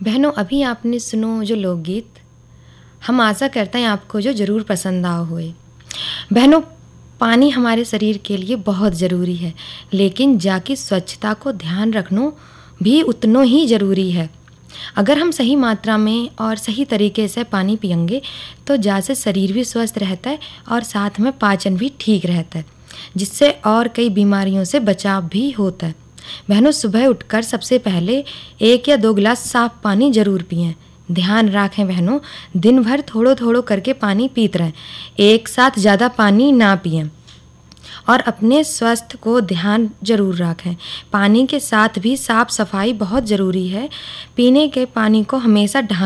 बहनों, अभी आपने सुनो जो लोकगीत, हम आशा करते हैं आपको जो ज़रूर पसंद आओ होए। बहनों, पानी हमारे शरीर के लिए बहुत ज़रूरी है, लेकिन जाकी स्वच्छता को ध्यान रखनो भी उतनो ही ज़रूरी है। अगर हम सही मात्रा में और सही तरीके से पानी पिएंगे, तो जैसे शरीर भी स्वस्थ रहता है और साथ में पाचन भी ठीक रहता है, जिससे और कई बीमारियों से बचाव भी होता है। बहनों, सुबह उठकर सबसे पहले 1 या 2 गिलास साफ पानी ज़रूर पिएं। ध्यान रखें बहनों, दिन भर थोड़ो-थोड़ो करके पानी पीते रहें। एक साथ ज़्यादा पानी ना पिएं और अपने स्वास्थ्य को ध्यान ज़रूर रखें। पानी के साथ भी साफ-सफाई बहुत ज़रूरी है। पीने के पानी को हमेशा ढक